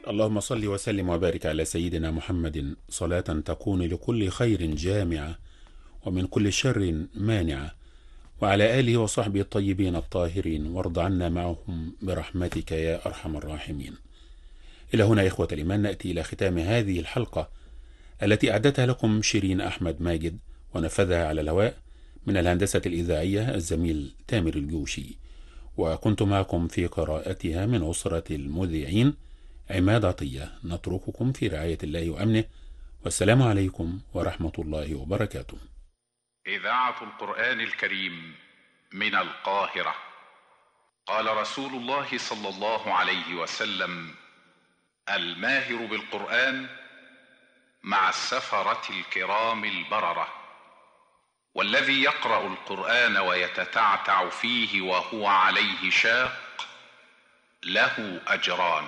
اللهم صل وسلم وبارك على سيدنا محمد صلاة تكون لكل خير جامعة ومن كل شر مانعة، وعلى آله وصحبه الطيبين الطاهرين، وارض عنا معهم برحمتك يا أرحم الراحمين. إلى هنا إخوة الإيمان نأتي إلى ختام هذه الحلقة التي أعدتها لكم شيرين أحمد ماجد ونفذها على الهواء من الهندسة الإذاعية الزميل تامر الجوشي، وكنت معكم في قراءتها من أسرة المذيعين عماد عطية. نترككم في رعاية الله وأمنه، والسلام عليكم ورحمة الله وبركاته. إذاعة القرآن الكريم من القاهرة. قال رسول الله صلى الله عليه وسلم: الماهر بالقرآن مع السفرة الكرام البررة، والذي يقرأ القرآن ويتتعتع فيه وهو عليه شاق له أجران.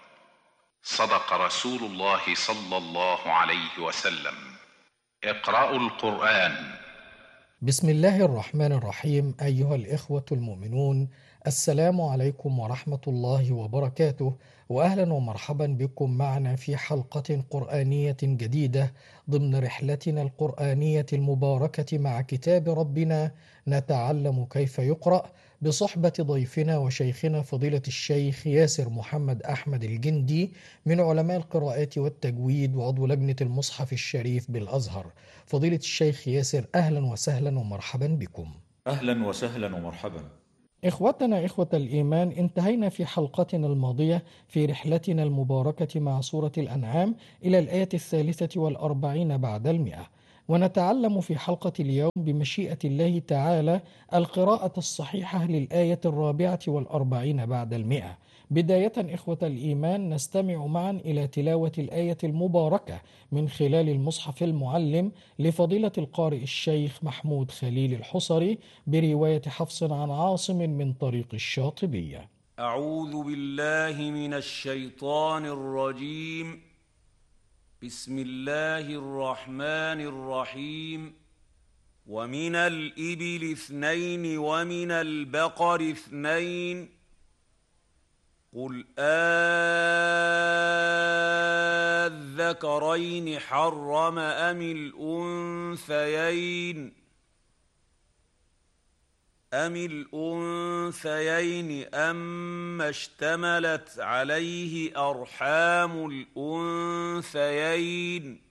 صدق رسول الله صلى الله عليه وسلم. اقرأوا القرآن. بسم الله الرحمن الرحيم. أيها الإخوة المؤمنون، السلام عليكم ورحمة الله وبركاته، وأهلا ومرحبا بكم معنا في حلقة قرآنية جديدة ضمن رحلتنا القرآنية المباركة مع كتاب ربنا نتعلم كيف يقرأ، بصحبة ضيفنا وشيخنا فضيلة الشيخ ياسر محمد أحمد الجندي من علماء القراءات والتجويد وعضو لجنة المصحف الشريف بالأزهر. فضيلة الشيخ ياسر، أهلا وسهلا ومرحبا بكم. أهلا وسهلا ومرحبا. إخوتنا إخوة الإيمان، انتهينا في حلقتنا الماضية في رحلتنا المباركة مع سورة الأنعام إلى الآية 43 بعد 100، ونتعلم في حلقة اليوم بمشيئة الله تعالى القراءة الصحيحة للآية 44 بعد 100. بداية إخوة الإيمان نستمع معا إلى تلاوة الآية المباركة من خلال المصحف المعلم لفضيلة القارئ الشيخ محمود خليل الحصري برواية حفص عن عاصم من طريق الشاطبية. أعوذ بالله من الشيطان الرجيم. بسم الله الرحمن الرحيم. ومن الإبل 2 ومن البقر 2 قل أذكرين حرم أم الأنثيين أما اشتملت عليه أرحام الأنثيين